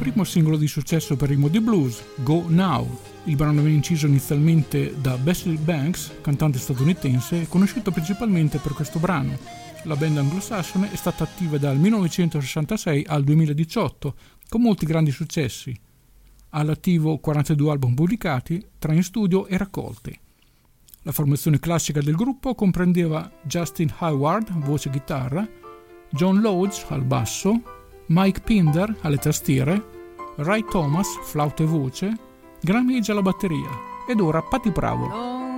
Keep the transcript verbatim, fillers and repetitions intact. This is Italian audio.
primo singolo di successo per i Moody Blues, Go Now. Il brano venne inciso inizialmente da Basil Banks, cantante statunitense, conosciuto principalmente per questo brano. La band anglosassone è stata attiva dal millenovecentosessantasei al duemiladiciotto, con molti grandi successi. Ha all'attivo quarantadue album pubblicati, tra in studio e raccolte. La formazione classica del gruppo comprendeva Justin Hayward, voce e chitarra, John Lodge al basso, Mike Pinder alle tastiere, Ray Thomas, flauto e voce, Graham Edge alla batteria ed ora Patti Bravo.